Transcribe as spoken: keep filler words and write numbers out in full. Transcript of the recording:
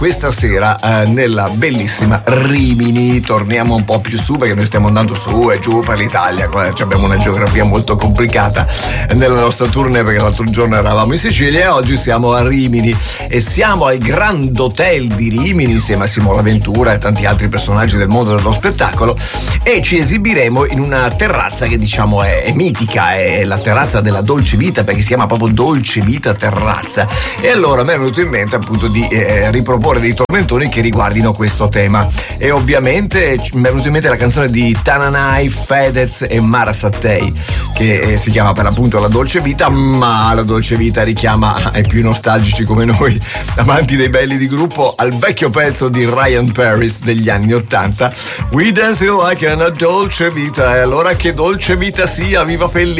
questa sera eh, nella bellissima Rimini. Torniamo un po' più su perché noi stiamo andando su e giù per l'Italia, abbiamo una geografia molto complicata nella nostra tournée perché l'altro giorno eravamo in Sicilia e oggi siamo a Rimini e siamo al Grand Hotel di Rimini insieme a Simona Ventura e tanti altri personaggi del mondo dello spettacolo, e ci esibiremo in una terrazza che diciamo è, è mitica, è la terrazza della Dolce Vita perché si chiama proprio Dolce Vita Terrazza. E allora mi è venuto in mente appunto di eh, riproporre dei tormentoni che riguardino questo tema, e ovviamente mi è venuta in mente la canzone di Tananai, Fedez e Mara Sattei che eh, si chiama per l'appunto La Dolce Vita, ma la Dolce Vita richiama ai più nostalgici come noi, amanti dei belli di gruppo, al vecchio pezzo di Ryan Paris degli anni ottanta, We Dancing Like a Dolce Vita. E allora che dolce vita sia, viva felice